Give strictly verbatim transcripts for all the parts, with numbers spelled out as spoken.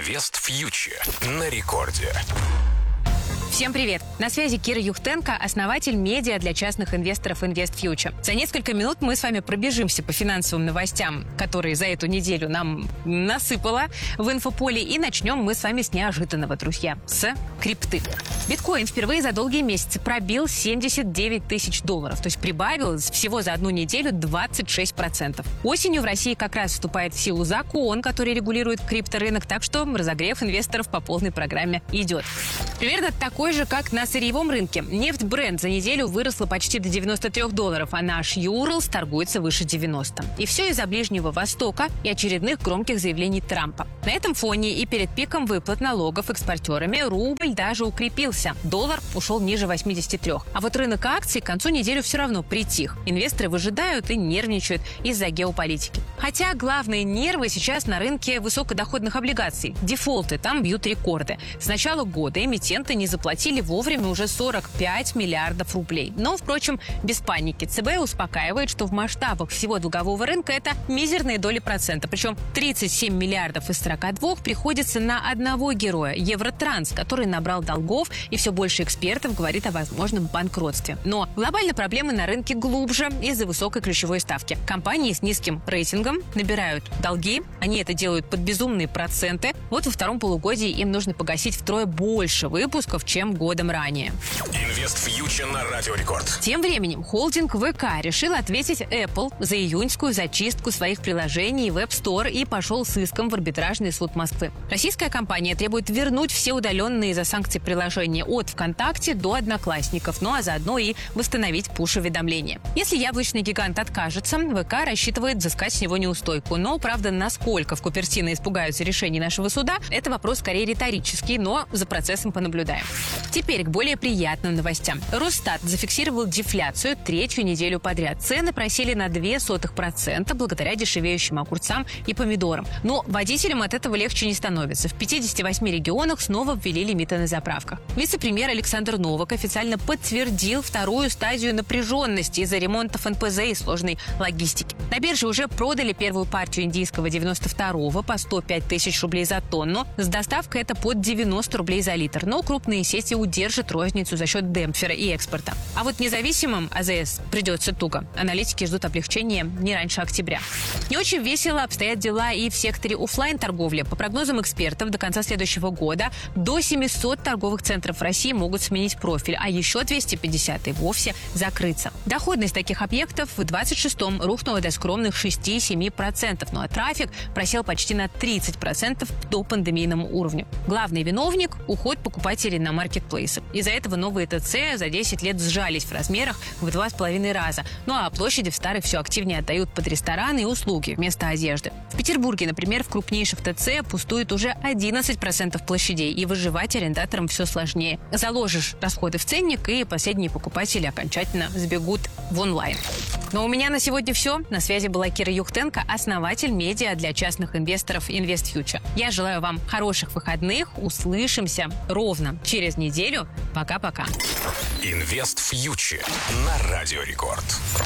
Инвест Фьючер на рекорде. Всем привет! На связи Кира Юхтенко, основатель медиа для частных инвесторов Invest Future. За несколько минут мы с вами пробежимся по финансовым новостям, которые за эту неделю нам насыпало в инфополе, и начнем мы с вами с неожиданного, друзья, с крипты. Биткоин впервые за долгие месяцы пробил семьдесят девять тысяч долларов, то есть прибавил всего за одну неделю двадцать шесть процентов. Осенью в России как раз вступает в силу закон, который регулирует крипторынок, так что разогрев инвесторов по полной программе идет. Примерно такой же, как на сырьевом рынке. Нефть Brent за неделю выросла почти до девяноста трёх долларов, а наш Юрлс торгуется выше девяноста. И все из-за Ближнего Востока и очередных громких заявлений Трампа. На этом фоне и перед пиком выплат налогов экспортерами рубль даже укрепился. Доллар ушел ниже восьмидесяти трёх. А вот рынок акций к концу недели все равно притих. Инвесторы выжидают и нервничают из-за геополитики. Хотя главные нервы сейчас на рынке высокодоходных облигаций. Дефолты там бьют рекорды. С начала года эмитенты не заплатили вовремя уже сорок пять миллиардов рублей. Но, впрочем, без паники. ЦБ успокаивает, что в масштабах всего долгового рынка это мизерные доли процента. Причем тридцать семь миллиардов из сорока двух приходится на одного героя – Евротранс, который набрал долгов, и все больше экспертов говорит о возможном банкротстве. Но глобально проблемы на рынке глубже из-за высокой ключевой ставки. Компании с низким рейтингом набирают долги, они это делают под безумные проценты. Вот во втором полугодии им нужно погасить втрое больше выпусков, чем годом ранее. Инвест Фьючер на Радио Рекорд. Тем временем холдинг ВК решил ответить Apple за июньскую зачистку своих приложений в App Store и пошел с иском в арбитражный суд Москвы. Российская компания требует вернуть все удаленные из-за санкций приложения от ВКонтакте до Одноклассников, ну а заодно и восстановить пуш-уведомления. Если яблочный гигант откажется, ВК рассчитывает взыскать с него неустойку. Но, правда, насколько в Купертино испугаются решений нашего суда, это вопрос скорее риторический, но за процессом понаблюдаем. Теперь к более приятным новостям. Росстат зафиксировал дефляцию третью неделю подряд. Цены просели на ноль целых две десятых процента благодаря дешевеющим огурцам и помидорам. Но водителям от этого легче не становится. В пятидесяти восьми регионах снова ввели лимиты на заправках. Вице-премьер Александр Новак официально подтвердил вторую стадию напряженности из-за ремонтов эн пэ зэ и сложной логистики. На бирже уже продали первую партию индийского девяносто второго по сто пять тысяч рублей за тонну. С доставкой это под девяносто рублей за литр. Но крупные сети удержат розницу за счет демпфера и экспорта. А вот независимым а зэ эс придется туго. Аналитики ждут облегчения не раньше октября. Не очень весело обстоят дела и в секторе офлайн-торговли. По прогнозам экспертов, до конца следующего года до семисот торговых центров в России могут сменить профиль, а еще двести пятьдесят и вовсе закрыться. Доходность таких объектов в двадцать шестом рухнула до скромных шести-семи процентов, ну а трафик просел почти на тридцать процентов к допандемийному уровню. Главный виновник – уход покупателей на маркетплейсы. Из-за этого новые тэ цэ за десять лет сжались в размерах в два с половиной раза. Ну а площади в старых все активнее отдают под рестораны и услуги вместо одежды. В Петербурге, например, в крупнейших тэ цэ пустует уже одиннадцать процентов площадей, и выживать арендаторам все сложнее. Заложишь расходы в ценник, и последние покупатели окончательно сбегут в онлайн. Но у меня на сегодня все. На связи была Кира Юхтенко, основатель медиа для частных инвесторов Invest Future. Я желаю вам хороших выходных. Услышимся ровно через неделю. Пока-пока. Инвест Фьючер на Радио Рекорд.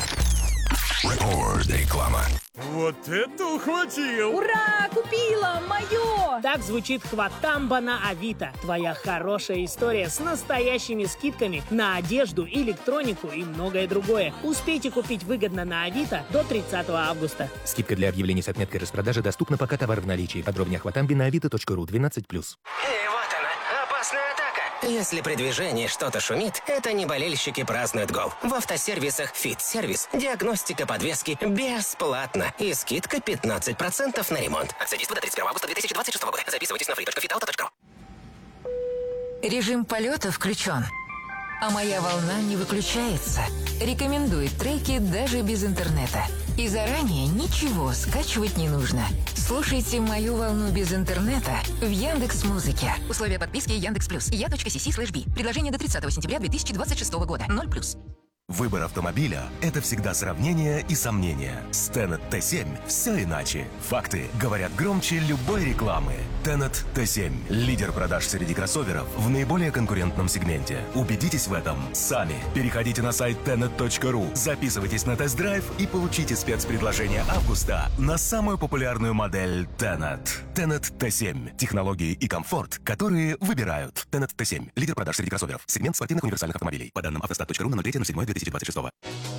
Рекорд. Реклама. Вот это ухватил! Ура! Купила! Мое! Так звучит хватамба на Авито. Твоя хорошая история с настоящими скидками на одежду, электронику и многое другое. Успейте купить выгодно на Авито до тридцатого августа. Скидка для объявлений с отметкой распродажи доступна, пока товар в наличии. Подробнее о хватамбе на авито точка ру двенадцать плюс. И вот она, опасная атака. Если при движении что-то шумит, это не болельщики празднуют гол. В автосервисах «Фит-сервис» диагностика подвески бесплатно и скидка пятнадцать процентов на ремонт. Акция действует до тридцать первого августа две тысячи двадцать шестого года. Записывайтесь на фри точка фитауто точка ру. Режим полета включен, а моя волна не выключается. Рекомендует треки даже без интернета. И заранее ничего скачивать не нужно. Слушайте мою волну без интернета в Яндекс.Музыке. Условия подписки Яндекс Плюс. я.си.си слэш би. Предложение до тридцатого сентября две тысячи двадцать шестого года. ноль плюс. Выбор автомобиля – это всегда сравнение и сомнения. С Tenet тэ семь все иначе. Факты говорят громче любой рекламы. Tenet тэ семь – лидер продаж среди кроссоверов в наиболее конкурентном сегменте. Убедитесь в этом сами. Переходите на сайт тенет точка ру, записывайтесь на тест-драйв и получите спецпредложение августа на самую популярную модель Tenet. Tenet Т семь. Технологии и комфорт, которые выбирают. Tenet Т семь. Лидер продаж среди кроссоверов. Сегмент спортивных универсальных автомобилей. По данным автостат точка ру на ноль третье ноль седьмое две тысячи двадцать шестого.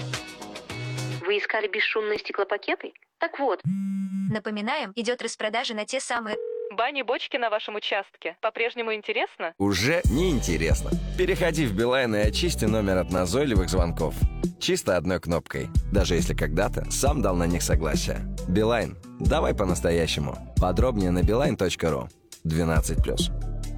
Вы искали бесшумные стеклопакеты? Так вот. Напоминаем, идет распродажа на те самые... Бани-бочки на вашем участке. По-прежнему интересно? Уже не интересно. Переходи в Билайн и очисти номер от назойливых звонков. Чисто одной кнопкой. Даже если когда-то сам дал на них согласие. Билайн. Давай по-настоящему. Подробнее на билайн точка ру. двенадцать плюс.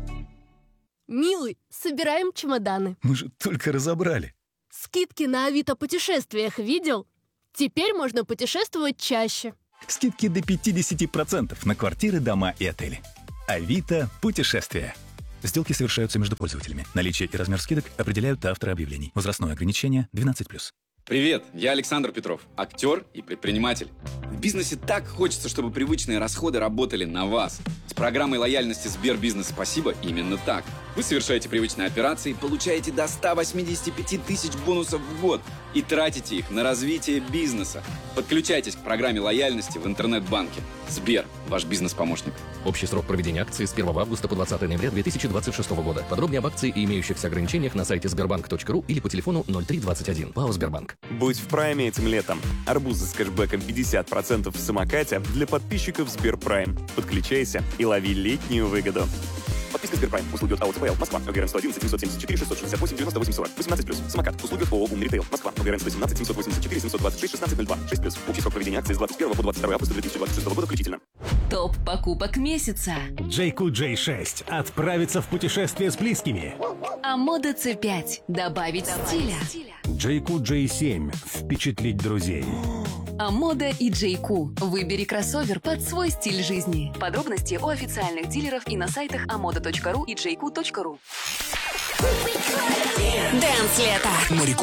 Милый, собираем чемоданы. Мы же только разобрали. Скидки на Авито путешествиях видел? Теперь можно путешествовать чаще. Скидки до пятьдесят процентов на квартиры, дома и отели. Авито путешествия. Сделки совершаются между пользователями. Наличие и размер скидок определяют авторы объявлений. Возрастное ограничение двенадцать плюс. Привет, я Александр Петров, актер и предприниматель. В бизнесе так хочется, чтобы привычные расходы работали на вас. С программой лояльности Сбербизнес Спасибо именно так. Вы совершаете привычные операции, получаете до ста восьмидесяти пяти тысяч бонусов в год и тратите их на развитие бизнеса. Подключайтесь к программе лояльности в интернет-банке. Сбер, ваш бизнес-помощник. Общий срок проведения акции с первого августа по двадцатое ноября две тысячи двадцать шестого года. Подробнее об акции и имеющихся ограничениях на сайте сбербанк точка ру или по телефону ноль три двадцать один. ПАО «Сбербанк». Будь в прайме этим летом. Арбузы с кэшбэком пятьдесят процентов в самокате для подписчиков Сберпрайм. Подключайся и лови летнюю выгоду. Подписка Сберпрайм. Услуги от АО ЦПЛ. Москва. ОГРН сто одиннадцать семьсот семьдесят четыре шестьсот шестьдесят восемь девяносто восемь сорок. восемнадцать плюс. Самокат. Услуги от ООО «Ум Ритейл». Москва. ОГРН сто семнадцать семьсот восемьдесят четыре семьсот двадцать шесть шестнадцать ноль два. шесть плюс. Общий срок проведения акции с двадцать первого по двадцать второе августа две тысячи двадцать шестого года включительно. Топ покупок месяца. джей кью джей шесть. Отправиться в путешествие с близкими. А мода Ц пять. Добавить стиля. джей кью джей семь. Впечатлить друзей. А мода и джей кью. Выбери кроссовер под свой стиль жизни. Подробности у официальных дилеров и на сайтах амода точка ру и джей кью точка ру. Дэнс лето.